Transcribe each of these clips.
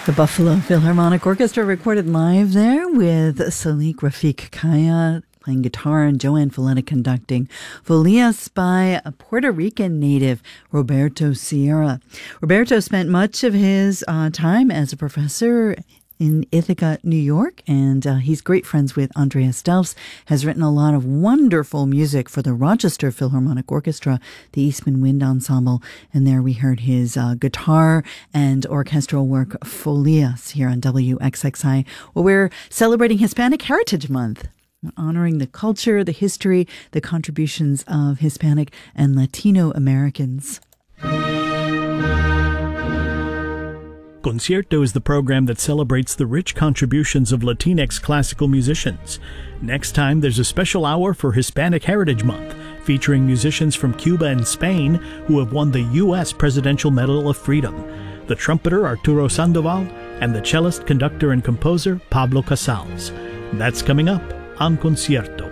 The Buffalo Philharmonic Orchestra recorded live there with Salik Rafik Kaya playing guitar and Joanne Falletta conducting. Folias by a Puerto Rican native, Roberto Sierra. Roberto spent much of his time as a professor in Ithaca, New York, and he's great friends with Andreas Delfs, has written a lot of wonderful music for the Rochester Philharmonic Orchestra, the Eastman Wind Ensemble, and there we heard his guitar and orchestral work, Folias, here on WXXI. Well, we're celebrating Hispanic Heritage Month, honoring the culture, the history, the contributions of Hispanic and Latino Americans. Concierto is the program that celebrates the rich contributions of Latinx classical musicians. Next time, there's a special hour for Hispanic Heritage Month, featuring musicians from Cuba and Spain who have won the U.S. Presidential Medal of Freedom, the trumpeter Arturo Sandoval, and the cellist, conductor, and composer Pablo Casals. That's coming up on Concierto.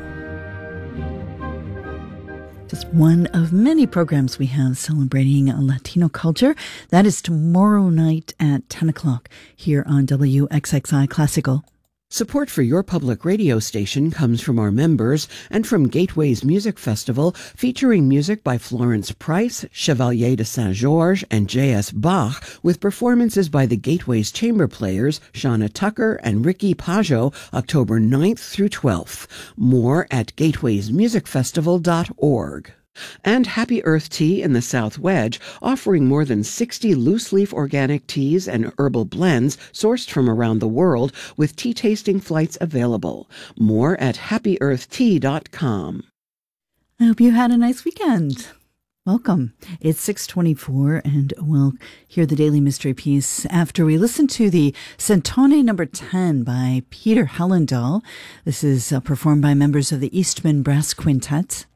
Just one of many programs we have celebrating Latino culture. That is tomorrow night at 10 o'clock here on WXXI Classical. Support for your public radio station comes from our members and from Gateways Music Festival, featuring music by Florence Price, Chevalier de Saint-Georges, and J.S. Bach, with performances by the Gateways Chamber Players, Shauna Tucker and Ricky Pajo, October 9th through 12th. More at gatewaymusicfestival.org. And Happy Earth Tea in the South Wedge, offering more than 60 loose-leaf organic teas and herbal blends sourced from around the world, with tea tasting flights available. More at happyearthtea.com. I hope you had a nice weekend. Welcome. It's 6:24, and we'll hear the Daily Mystery Piece after we listen to the Santone No. 10 by Peter Hellendahl. This is performed by members of the Eastman Brass Quintet.